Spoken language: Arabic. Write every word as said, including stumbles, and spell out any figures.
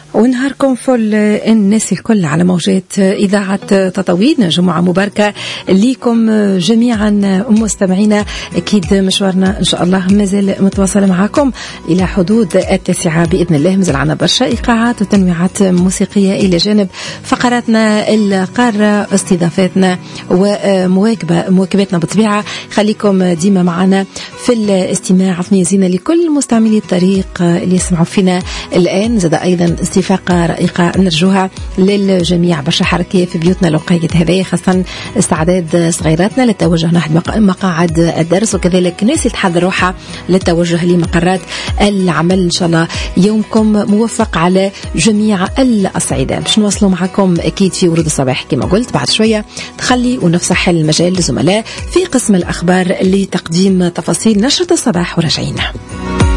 ونهاركم فل الناس الكل على موجات إذاعة تطاوين. جمعة مباركة ليكم جميعا مستمعينا. أكيد مشوارنا إن شاء الله مازال متواصل معكم إلى حدود التاسعة بإذن الله. مازال عنا برشا إيقاعات وتنويعات موسيقية إلى جانب فقراتنا القارة، استضافاتنا ومواكبة مواكبتنا بالطبيعة. خليكم ديما معنا في الاستماع. عفني زينة لكل مستعملي الطريق اللي يسمعوا فينا الآن. زاد أيضا استفاقة رائقة نرجوها للجميع. برشا حركة في بيوتنا الوقاية هذه، خاصة استعداد صغيراتنا للتوجه نحو مقاعد الدرس، وكذلك ناس تحضر روحها للتوجه لمقرات العمل. إن شاء الله يومكم موفق على جميع الأصعدة. باش نواصلوا معكم أكيد في ورود الصباح كما قلت. بعد شوية تخلي ونفسح المجال للزملاء في قسم الأخبار لتقديم تفاصيل نشرة الصباح ورجعينا.